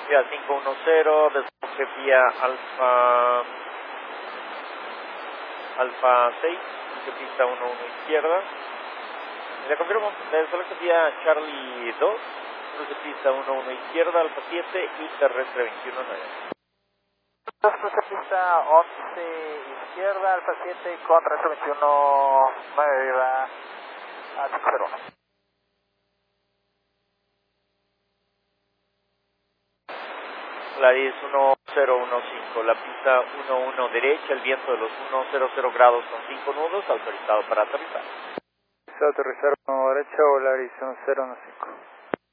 vía 510, despegue vía Alfa 6, de pista 11 izquierda. Le confirmo, despegue vía Charlie 2, de pista 11 izquierda, Alfa 7 y terrestre 219. Cruce pista 11 izquierda, Alfa 7 con terrestre 219, viva a 501. Polaris 1015, la pista 11 derecha, el viento de los 100 grados con 5 nudos, autorizado para aterrizar. Aterrizar 1 derecha, Polaris 1015.